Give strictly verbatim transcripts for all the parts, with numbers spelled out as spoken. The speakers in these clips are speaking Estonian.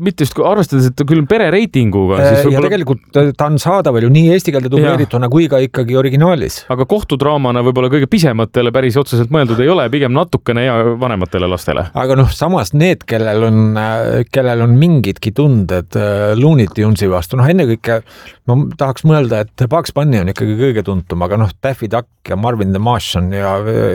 mitte just arvestades, et ta küll pere reitinguga. Siis ja tegelikult ta on saadaval ju nii eesti keelde dubleerituna kui ka ikkagi originaalis. Aga kohtudraamana võib-olla kõige pisematele päris otseselt mõeldud ei ole, pigem natukene ja vanematele lastele. Aga noh, samas need, kellel on, kellel on mingidki tunded Looney Tunesi vastu, noh enne kõike ma tahaks mõelda, et Bugs Bunny on ikkagi kõige tuntum, aga noh, Daffy Duck ja Marvin the Martian ja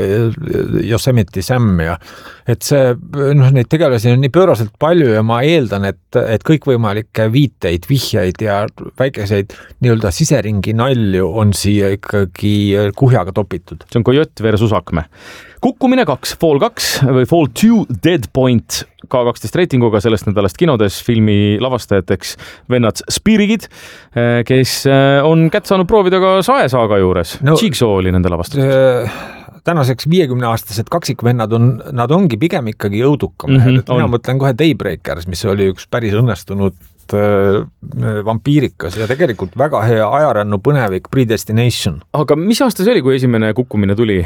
Yosemite Sam ja et see, noh, neid tegelasi on nii pööraselt palju ja ma eeldan, et, et kõikvõimalikke viiteid, vihjeid ja väikeseid nii-öelda siseringi nalju on siia ikkagi kuhjaga topitud. See on Coyote versus Acme. Kukkumine kaks, Fall kaks või Fall two Dead Point K kaksteist reitinguga sellest nädalast kinodes filmi lavastajateks vennad Spirigid, kes on kätt saanud proovida ka Saesaaga juures. No, Jigsaw oli nende lavastatud. Tänaseks viiekümne aastased kaksikvennad on, nad ongi pigem ikkagi õudukamehed. Mm-hmm, mina on. mõtlen kohe Daybreakers, mis oli üks päris õnnestunud äh, vampiirikas ja tegelikult väga hea ajarännu põnevik Predestination. Aga mis aasta see oli, kui esimene kukkumine tuli?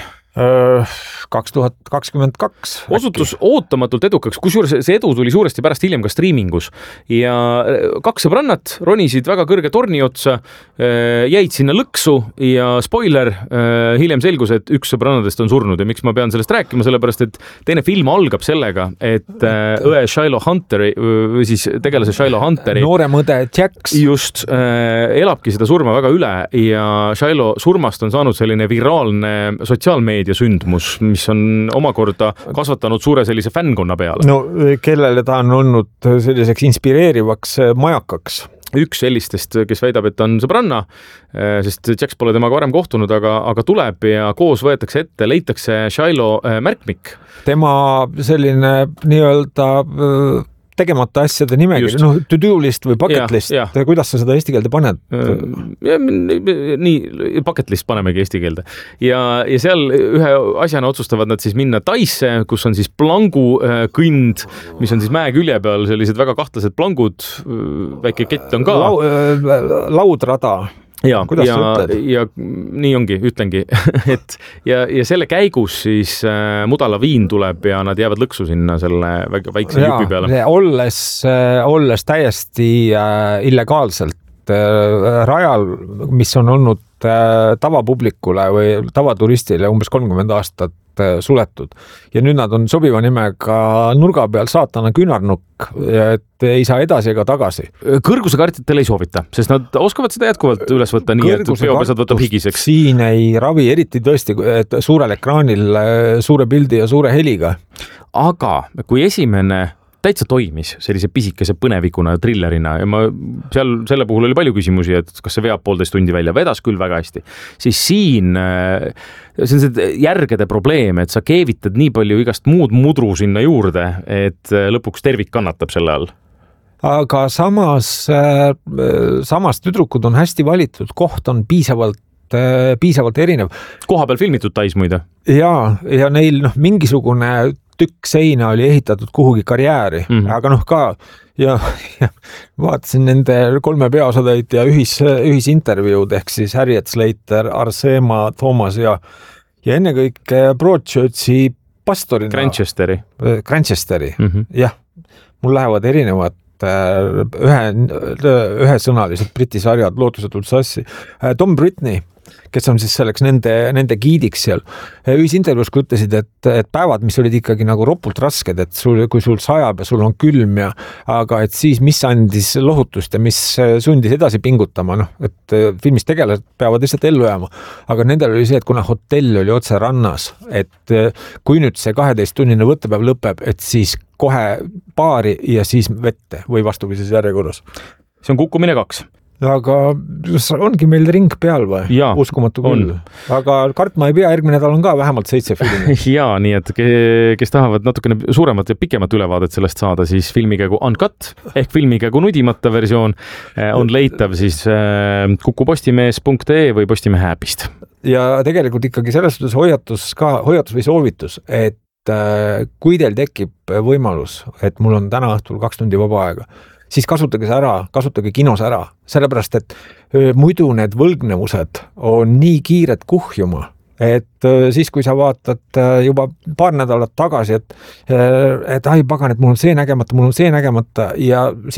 kaks tuhat kakskümmend kaks Osutus äkki. Ootamatult edukaks, kusjuures see edu tuli suuresti pärast hiljem ka striimingus ja kaks sõbrannat ronisid väga kõrge torni otsa, jäid sinna lõksu ja spoiler, hiljem selgus, et üks sõbrannadest on surnud ja miks ma pean sellest rääkima, sellepärast et teine film algab sellega, et õe Shiloh Hunteri või siis tegelase Shiloh Hunteri noorem õde Jax just elabki seda surma väga üle ja Shiloh surmast on saanud selline viraalne sotsiaalmeedia ja sündmus, mis on omakorda kasvatanud suure sellise fänkonna peale. No kellele ta on olnud selliseks inspireerivaks majakaks? Üks sellistest, kes väidab, et ta on sõbranna, sest Jax pole temaga varem kohtunud, aga, aga tuleb ja koos võetakse ette, leitakse Shiloh märkmik. Tema selline nii-öelda tegemata asjade nimekiri, noh, to-do list või bucket list, kuidas sa seda eesti keelde paned? Ja, nii, bucket list panemegi eesti keelde. Ja, ja seal ühe asjana otsustavad nad siis minna Taisse, kus on siis plangu kõnd, mis on siis mäe külje peal, sellised väga kahtlased plangud, väike kett on ka. Lau, laudrada. Ja, ja, ja nii ongi, ütlengi, et ja, ja selle käigus siis äh, mudalaviin tuleb ja nad jäävad lõksu sinna selle väikse ja, jupi peale. Olles, olles täiesti äh, illegaalselt äh, rajal, mis on olnud äh, tavapublikule või tavaturistile umbes kolmkümmend aastat suletud. Ja nüüd nad on sobiva nimega nurga peal saatana küünarnukk, et ei saa edasi ega tagasi. Kõrgusekartidele ei soovita, sest nad oskavad seda jätkuvalt üles võtta nii, et peopesad võtab higiseks. Siin ei ravi eriti tõesti, et suurel ekraanil suure pildi ja suure heliga. Aga kui esimene täitsa toimis sellise pisikese põnevikuna ja trillerina ja ma, seal selle puhul oli palju küsimusi, et kas see veab poolteist tundi välja, vedas küll väga hästi. Siis siin see on see järgede probleem, et sa keevitad nii palju igast muud mudru sinna juurde, et lõpuks tervik kannatab selle all. Aga samas, samas tüdrukud on hästi valitud, koht on piisavalt piisavalt erinev. Koha peal filmitud Tais muide. Ja, ja neil noh, mingisugune tükk seina oli ehitatud kuhugi karjääri, mm-hmm. aga noh ka ja, ja vaatasin nende kolme peaosatäit ja ühis, ühisintervjuud ehk siis Harriet Slater, Arsema, Thomas ja, ja ennekõike Broadchurchi pastorina. Granchesteri. Granchesteri, mm-hmm. jah. Mul lähevad erinevad ühe, ühesõnalised briti sarjad lootusetult sassi. Tom Britney, kes on siis selleks nende, nende giidiks seal. Ühisintervjuus kui ütlesid, et, et päevad, mis olid ikkagi nagu ropult rasked, et sul, kui sul sajab ja sul on külm ja, aga et siis mis andis lohutust ja mis sundis edasi pingutama, noh, et filmis tegelased peavad lihtsalt ellu jääma. Aga nendel oli see, et kuna hotell oli otse rannas, et kui nüüd see kaheteist tunnine võttepäev lõpeb, et siis kohe baari ja siis vette või vastupidises järjekorras. See on kukkumine kaks. Aga ongi meil ring peal või? Ja, uskumatu küll. Aga kartma ei pea, järgmine nädal on ka vähemalt seitse filmi. Jaa, nii et kes tahavad natukene suuremat ja pikemat ülevaadet sellest saada, siis filmikägu Uncut ehk filmikägu nudimata versioon on leitav siis kuku postimees punkt ee või Postimehe äpist. Ja tegelikult ikkagi selles suhtes hoiatus ka, hoiatus või soovitus, et kui teil tekib võimalus, et mul on täna õhtul kaks tundi vaba aega, siis kasutage see ära, kasutage kinos ära, sellepärast, et muidu need võlgnevused on nii kiired kuhjuma, et siis, kui sa vaatad juba paar nädalat tagasi, et, et ai pagan, et mul on see nägemata, mul on see nägemata ja